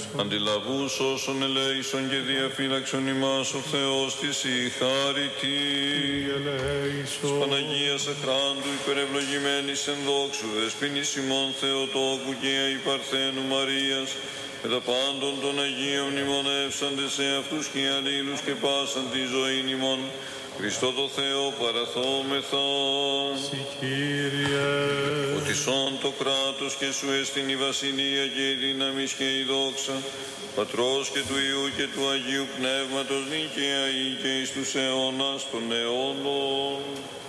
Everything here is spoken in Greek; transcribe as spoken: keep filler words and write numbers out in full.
Αντιλαβούς όσων ελέησον και διαφύλαξον ημάς ο Θεός της η χάρητη. Της Παναγίας Αχράντου υπερευλογημένης εν δόξου δεσποινής ημών Θεοτόκου και η Παρθένου Μαρίας, με τα πάντων των Αγίων μνημονεύσαντες σε αυτούς και αλλήλους και πάσαν τη ζωή ημών, Χριστό το Θεό παραθόμεθα. Συ Κύριε. Οτισόν το κράτος και σου εστιν η βασιλεία και η δύναμις και η δόξα, Πατρός και του Υιού και του Αγίου Πνεύματος νικαία ή και εις τους αιώνας των αιώνων.